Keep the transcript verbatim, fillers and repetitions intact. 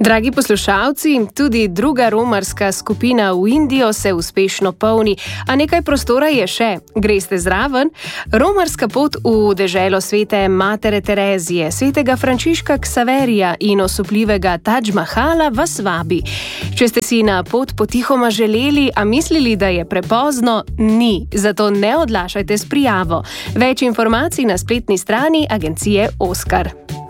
Dragi poslušalci, tudi druga romarska skupina v Indijo se uspešno polni, a nekaj prostora je še. Greste zraven? Romarska pot v deželo svete Matere Terezije, svetega Frančiška Ksaverija in osupljivega Tadž Mahala vas vabi. Če ste si na pot potihoma želeli, a mislili, da je prepozno, ni. Zato ne odlašajte s prijavo. Več informacij na spletni strani agencije Oskar.